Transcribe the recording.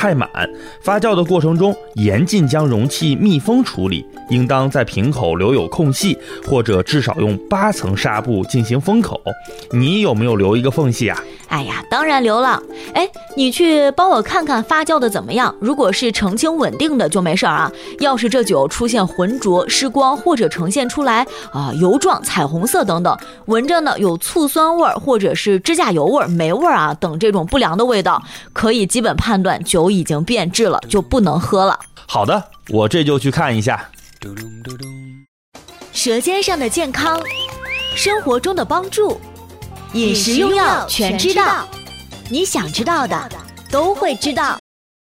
太满。发酵的过程中，严禁将容器密封处理，应当在瓶口留有空隙，或者至少用8层纱布进行封口。你有没有留一个缝隙啊？ 哎呀，当然留了。你去帮我看看发酵的怎么样，如果是澄清稳定的就没事啊。要是这酒出现浑浊、失光，或者呈现出来油状、彩虹色等等，闻着呢有醋酸味或者是指甲油味、霉味啊等这种不良的味道，可以基本判断酒已经变质了，就不能喝了。 好的，我这就去看一下。 舌尖上的健康，生活中的帮助，饮食用药全知道，你想知道的都会知道。